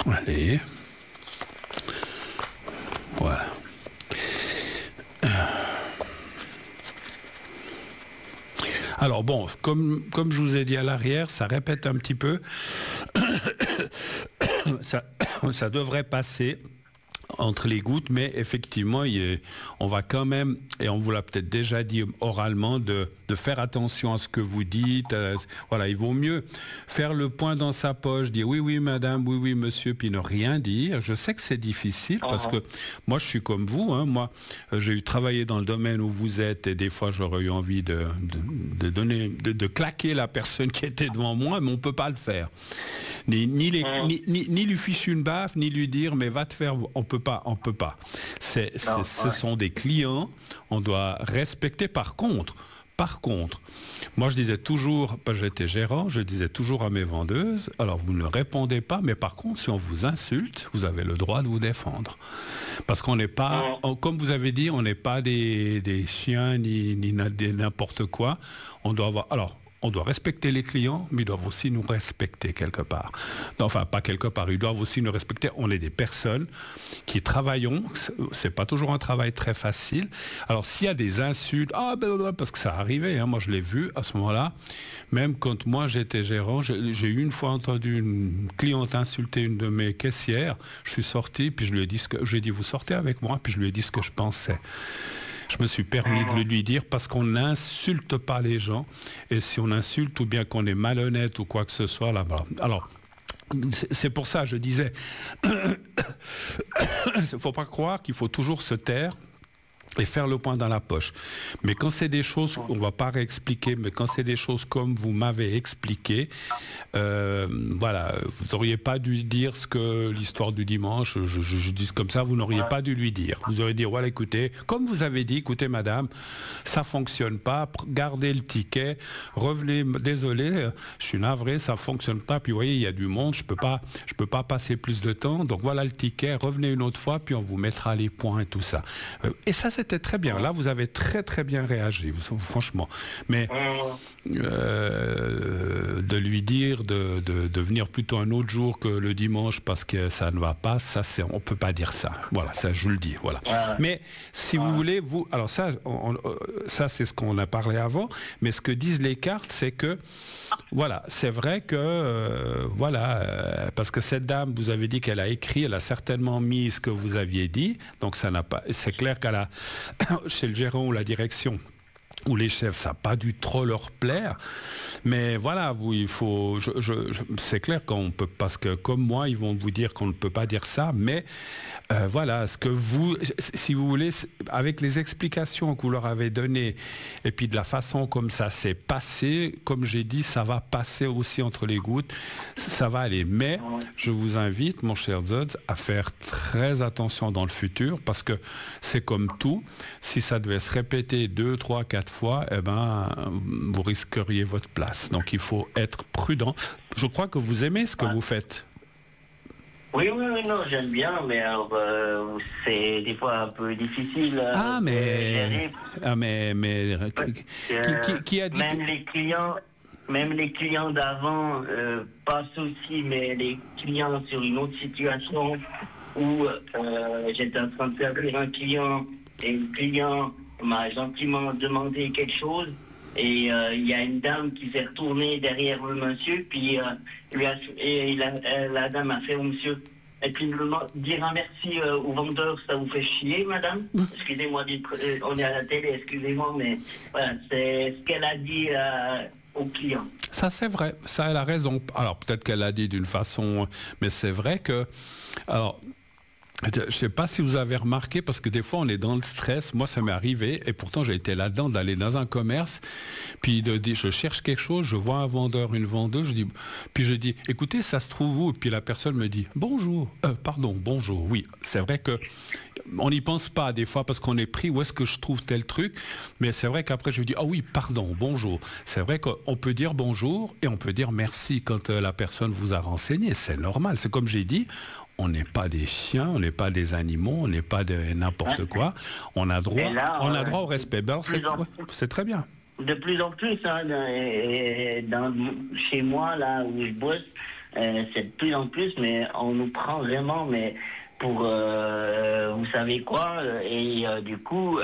Allez. Voilà. Alors bon, comme je vous ai dit à l'arrière, ça répète un petit peu. Ça devrait passer entre les gouttes, mais effectivement, on va quand même, et on vous l'a peut-être déjà dit oralement, de faire attention à ce que vous dites. Voilà, il vaut mieux faire le point dans sa poche, dire oui, oui, madame, oui, oui, monsieur, puis ne rien dire. Je sais que c'est difficile parce que moi, je suis comme vous. Hein, moi, j'ai eu travaillé dans le domaine où vous êtes et des fois, j'aurais eu envie de claquer la personne qui était devant moi, mais on ne peut pas le faire. Ni lui ficher une baffe, ni lui dire mais va te faire. On peut pas. Ce sont des clients, on doit respecter. Par contre, moi je disais toujours, parce que j'étais gérant, je disais toujours à mes vendeuses, alors vous ne répondez pas, mais par contre si on vous insulte, vous avez le droit de vous défendre. Parce qu'on n'est pas, comme vous avez dit, on n'est pas des chiens ni n'importe quoi. On doit avoir. Alors, on doit respecter les clients, mais ils doivent aussi nous respecter quelque part. Enfin, pas quelque part, ils doivent aussi nous respecter. On est des personnes qui travaillons. C'est pas toujours un travail très facile. Alors, s'il y a des insultes, parce que ça arrivait, hein, moi je l'ai vu à ce moment-là. Même quand moi j'étais gérant, j'ai une fois entendu une cliente insulter une de mes caissières. Je suis sorti, puis je lui ai dit vous sortez avec moi, puis je lui ai dit ce que je pensais. Je me suis permis de lui dire parce qu'on n'insulte pas les gens. Et si on insulte ou bien qu'on est malhonnête ou quoi que ce soit là-bas. Alors, c'est pour ça, je disais, il ne faut pas croire qu'il faut toujours se taire et faire le point dans la poche. Mais quand c'est des choses, on ne va pas réexpliquer, mais quand c'est des choses comme vous m'avez expliqué, voilà, vous n'auriez pas dû dire ce que l'histoire du dimanche, je dis comme ça, vous n'auriez pas dû lui dire. Vous auriez dit, voilà, écoutez, comme vous avez dit, écoutez madame, ça ne fonctionne pas, gardez le ticket, revenez, désolé, je suis navré, ça ne fonctionne pas, puis vous voyez, il y a du monde, je peux pas passer plus de temps, donc voilà le ticket, revenez une autre fois, puis on vous mettra les points et tout ça. Et ça, c'était très bien. Là, vous avez très très bien réagi, franchement. Mais de lui dire de venir plutôt un autre jour que le dimanche parce que ça ne va pas, ça, on peut pas dire ça. Voilà, ça, je vous le dis. Voilà. Mais si vous voulez, alors ça, ça c'est ce qu'on a parlé avant. Mais ce que disent les cartes, c'est que voilà, c'est vrai que parce que cette dame, vous avez dit qu'elle a écrit, elle a certainement mis ce que vous aviez dit. Donc ça n'a pas. C'est clair qu'elle a chez le gérant ou la direction ou les chefs, ça n'a pas dû trop leur plaire. Mais voilà, il faut. C'est clair qu'on peut, parce que comme moi, ils vont vous dire qu'on ne peut pas dire ça, mais voilà, ce que vous, si vous voulez, avec les explications que vous leur avez données, et puis de la façon comme ça s'est passé, comme j'ai dit, ça va passer aussi entre les gouttes, ça va aller. Mais je vous invite, mon cher Zodz, à faire très attention dans le futur, parce que c'est comme tout, si ça devait se répéter 2, 3, 4 fois, eh ben, vous risqueriez votre place. Donc il faut être prudent. Je crois que vous aimez ce que vous faites. Oui, non, j'aime bien, mais alors, c'est des fois un peu difficile. Qui a dit... Même les clients d'avant, pas souci, mais les clients sur une autre situation où j'étais en train de servir un client et le client m'a gentiment demandé quelque chose. Et il y a une dame qui s'est retournée derrière le monsieur, puis la dame a fait au monsieur, et puis dire un merci au vendeur, ça vous fait chier, madame. Excusez-moi, on est à la télé, excusez-moi, mais voilà, c'est ce qu'elle a dit au client. Ça, c'est vrai, ça, elle a raison. Alors, peut-être qu'elle l'a dit d'une façon, mais c'est vrai que... Alors, je ne sais pas si vous avez remarqué, parce que des fois on est dans le stress, moi ça m'est arrivé, et pourtant j'ai été là-dedans, d'aller dans un commerce, puis de dire je cherche quelque chose, je vois un vendeur, une vendeuse, puis je dis écoutez, ça se trouve où? Et puis la personne me dit bonjour, bonjour, oui, c'est vrai que on n'y pense pas des fois parce qu'on est pris, où est-ce que je trouve tel truc, mais c'est vrai qu'après je dis ah oui, pardon, bonjour. C'est vrai qu'on peut dire bonjour et on peut dire merci quand la personne vous a renseigné, c'est normal, c'est comme j'ai dit, on n'est pas des chiens, on n'est pas des animaux, on n'est pas de n'importe quoi. On a droit, droit au respect. Ben alors, c'est très bien. De plus en plus, hein, chez moi, là où je bosse, c'est de plus en plus, mais on nous prend vraiment, mais pour vous savez quoi, et du coup,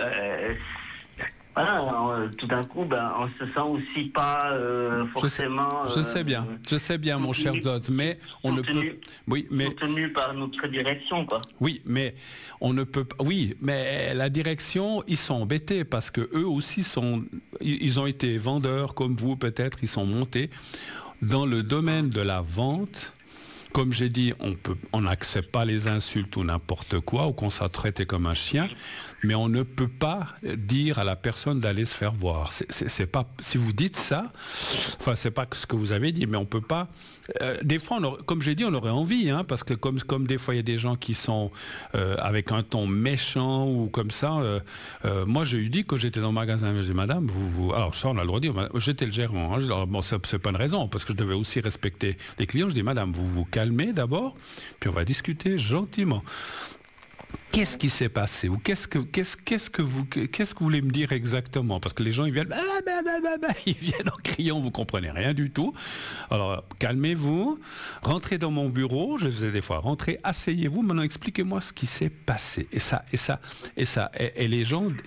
voilà, tout d'un coup, on se sent aussi pas forcément. Je sais bien, mon cher Zod, mais on ne peut. Oui, mais soutenu par notre direction, quoi. Oui, mais on ne peut pas. Oui, mais la direction, ils sont embêtés parce que eux aussi ils ont été vendeurs comme vous peut-être, ils sont montés dans le domaine de la vente. Comme j'ai dit, on n'accepte pas les insultes ou n'importe quoi, ou qu'on soit traité comme un chien, mais on ne peut pas dire à la personne d'aller se faire voir. C'est pas, si vous dites ça, enfin c'est pas ce que vous avez dit, mais on peut pas. Des fois, comme j'ai dit, on aurait envie, hein, parce que comme des fois il y a des gens qui sont avec un ton méchant ou comme ça. Moi, j'ai eu dit quand j'étais dans le magasin, j'ai dit madame, alors ça on a le droit de dire, j'étais le gérant. Hein, alors, bon, c'est pas une raison, parce que je devais aussi respecter les clients. Je dis madame, vous calmez d'abord, puis on va discuter gentiment. Qu'est-ce qui s'est passé ou qu'est-ce que vous voulez me dire exactement? Parce que les gens ils viennent en criant, vous comprenez rien du tout. Alors calmez-vous, rentrez dans mon bureau, je faisais des fois, rentrez, asseyez-vous, maintenant expliquez-moi ce qui s'est passé. Et les gens,